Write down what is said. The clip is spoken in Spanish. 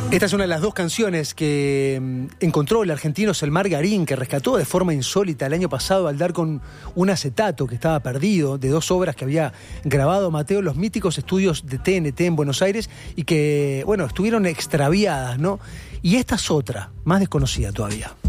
Esta es una de las dos canciones que encontró el argentino Selmar Garín, que rescató de forma insólita el año pasado al dar con un acetato que estaba perdido de dos obras que había grabado Mateo en los míticos estudios de TNT en Buenos Aires y que, bueno, estuvieron extraviadas, ¿no? Y esta es otra, más desconocida todavía.